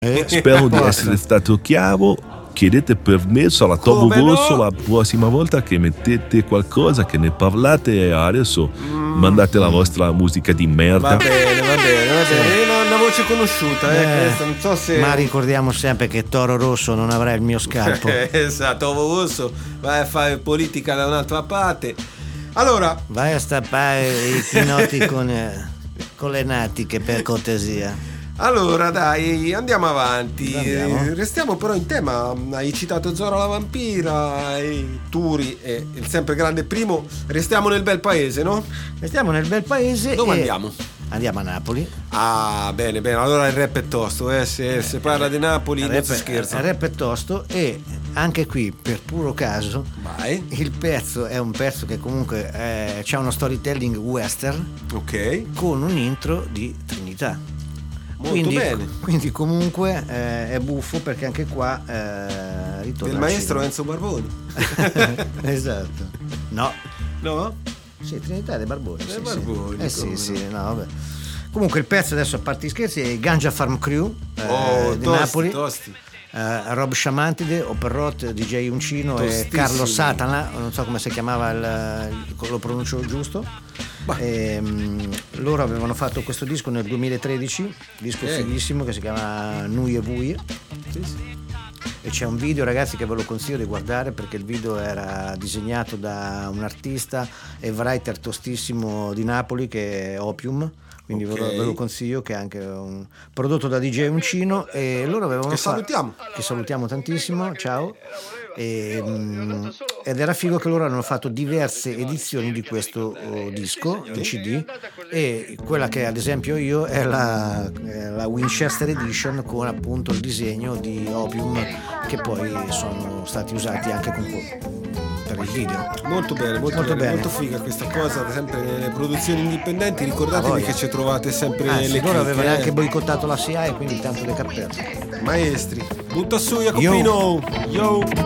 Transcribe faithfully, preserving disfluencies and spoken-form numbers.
Eh, Spero di forza. essere stato chiaro. Chiedete permesso alla Tovo Come no? Rosso la prossima volta che mettete qualcosa, che ne parlate, e adesso mandate la vostra musica di merda. Va bene, va bene, va bene. È una voce conosciuta, eh, Eh, questa, non so se. Ma ricordiamo sempre che Toro Rosso non avrà il mio scalpo. Esatto, Ovo Rosso vai a fare politica da un'altra parte. Allora, Vai a stappare i pinoti con, eh, con le natiche, per cortesia. allora dai, andiamo avanti. Andiamo. Eh, Restiamo però in tema. Hai citato Zora la vampira, i Turi e il sempre grande Primo. Restiamo nel bel paese, no? Restiamo nel bel paese. Dove e andiamo? Andiamo a Napoli. Ah, bene, bene. Allora il rap è tosto, eh. Se, se parla di Napoli Il non rap, si scherza. il rap è tosto, e anche qui, per puro caso, Vai. il pezzo è un pezzo che comunque eh, c'ha uno storytelling western Ok. con un intro di Trinità. Molto quindi, bene. quindi comunque eh, è buffo, perché anche qua eh, ritorna Del al maestro cinema. Enzo Barboni. Esatto. No. No? Sì, Trinità dei Barboni. Dei sì, Barboni, sì. Eh sì, come sì, no. no, vabbè. Comunque il pezzo, adesso a parte gli scherzi, è i Ganja Farm Crew eh, Oh, di tosti, Napoli. tosti. Eh, Rob Sciamantide, Operrot, D J Uncino e Tostissimi. Carlo Satana, non so come si chiamava, il, il- lo pronuncio giusto. E, mm, loro avevano fatto questo disco nel duemilatredici, disco Eh. fighissimo che si chiama Nuie Vuie. Sì, sì. E c'è un video, ragazzi, che ve lo consiglio di guardare, perché il video era disegnato da un artista e writer tostissimo di Napoli, che è Opium, quindi ve, lo, Ok. ve lo consiglio, che è anche un prodotto da D J Uncino, e loro avevano Che fa- salutiamo. che salutiamo tantissimo, ciao. E, mm, ed era figo che loro hanno fatto diverse edizioni di questo oh, disco in C D, e quella che ad esempio io è la, è la Winchester Edition, con appunto il disegno di Opium, che poi sono stati usati anche con, per il video. Molto bene, molto, Molto bene, bene. molto figa questa cosa, sempre nelle produzioni indipendenti. Ricordatevi voglia. che ci trovate sempre Anzi, le loro click, avevano eh. anche boicottato la S I A E, quindi tanto le cappelle. Maestri. Butta su Jacopino. Yo.